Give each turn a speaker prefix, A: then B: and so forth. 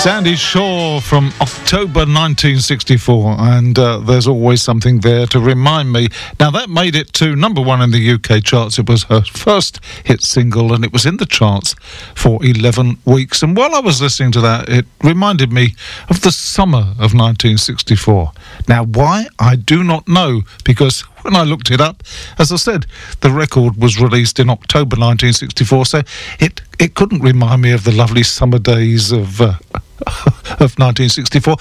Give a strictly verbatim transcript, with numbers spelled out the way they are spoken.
A: Sandy Shaw from October nineteen sixty-four, and uh, there's always something there to remind me. Now, that made it to number one in the U K charts. It was her first hit single, and it was in the charts for eleven weeks. And while I was listening to that, it reminded me of the summer of nineteen sixty-four. Now, why? I do not know, because when I looked it up, as I said, the record was released in October nineteen sixty-four, so it, it couldn't remind me of the lovely summer days of uh, of nineteen sixty-four.